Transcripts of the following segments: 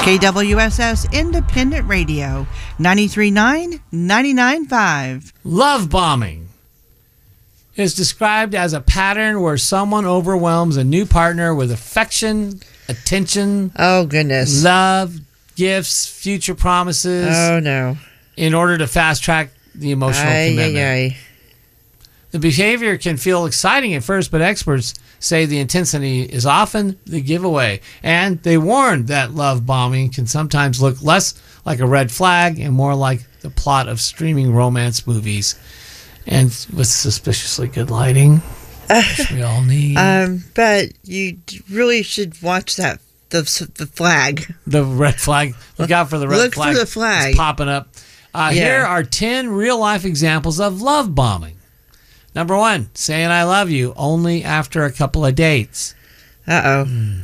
KWSS Independent Radio, 93.9, 99.5. Love bombing is described as a pattern where someone overwhelms a new partner with affection, attention, oh goodness, love, gifts, future promises. Oh no. In order to fast track the emotional commitment. Aye. The behavior can feel exciting at first, but experts say the intensity is often the giveaway. And they warn that love bombing can sometimes look less like a red flag and more like the plot of streaming romance movies. And with suspiciously good lighting, which we all need. But you really should watch that, the flag. The red flag. Look out for the red flag. Look for the flag. It's popping up. Here are 10 real-life examples of love bombing. Number 1, saying I love you only after a couple of dates. Uh-oh.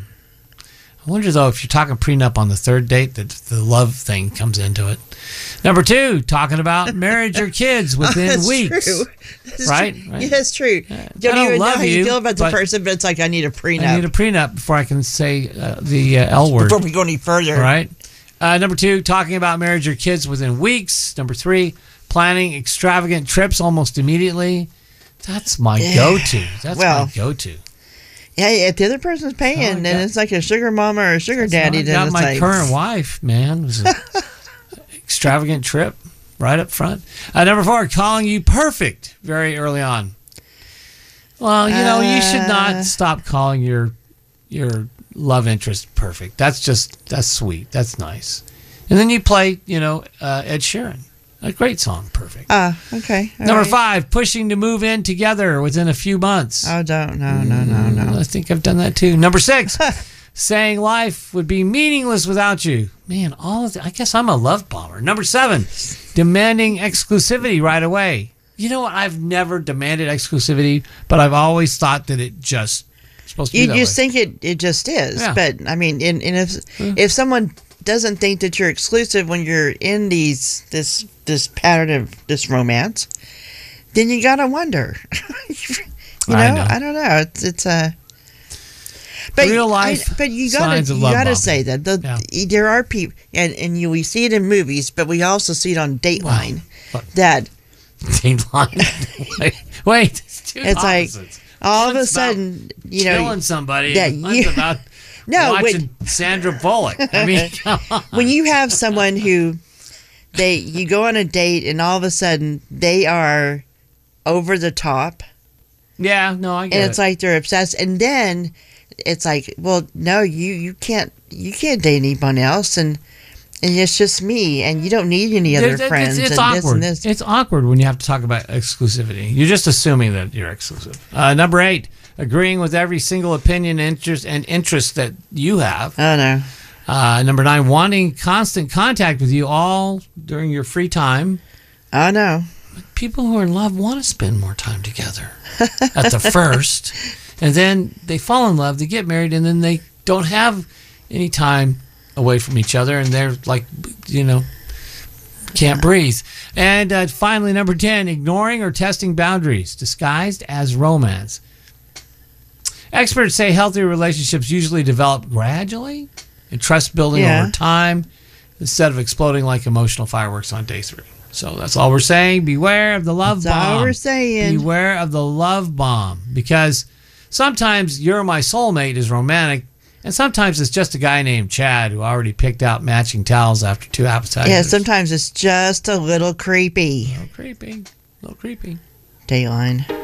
I wonder, though, if you're talking prenup on the third date, that the love thing comes into it. Number 2, talking about marriage or kids within weeks. True. Right? Yeah, that's true. You I don't don't even know love how you you, feel about the but person, but it's like, I need a prenup. I need a prenup before I can say the L word. Before we go any further. Right? Number 2, talking about marriage or kids within weeks. Number 3, planning extravagant trips almost immediately. That's my go-to. That's my go-to. Yeah, if the other person's paying, then it's like a sugar mama or a sugar daddy. Then got it's my like, current wife, man. It was an extravagant trip right up front. Number 4, calling you perfect very early on. Well, you should not stop calling your love interest perfect. That's sweet. That's nice. And then you play, Ed Sheeran. A great song, Perfect. Okay. Number 5, pushing to move in together within a few months. Oh, don't. No. I think I've done that too. Number 6, saying life would be meaningless without you. Man, I guess I'm a love bomber. Number 7, demanding exclusivity right away. You know what? I've never demanded exclusivity, but I've always thought that it just supposed to be that way. You just think it just is. Yeah. But, I mean, if someone doesn't think that you're exclusive when you're in this pattern of this romance, then you gotta wonder. I don't know. It's a but real life. But you gotta say that there are people, and we see it in movies, but we also see it on Dateline. That Dateline. Wait, it's like all of a sudden, killing somebody. That One's about watching Sandra Bullock. I mean, come on. When you have someone who you go on a date and all of a sudden they are over the top. Yeah, no, I get it. And it's like they're obsessed, and then it's like, well, no, you can't date anyone else, and it's just me, and you don't need any other friends. It's and awkward. This. It's awkward when you have to talk about exclusivity. You're just assuming that you're exclusive. Number 8, agreeing with every single opinion, interest that you have. Oh no. Number 9, wanting constant contact with you all during your free time. Oh no. People who are in love want to spend more time together at the first, and then they fall in love, they get married, and then they don't have any time away from each other, and they're like, can't breathe. And finally, number 10, ignoring or testing boundaries disguised as romance. Experts say healthy relationships usually develop gradually and trust building over time instead of exploding like emotional fireworks on day 3. So that's all we're saying. Beware of the love bomb. That's all we're saying. Beware of the love bomb, because sometimes you're my soulmate is romantic, and sometimes it's just a guy named Chad who already picked out matching towels after 2 appetizers. Yeah, sometimes it's just a little creepy. A little creepy. Dateline.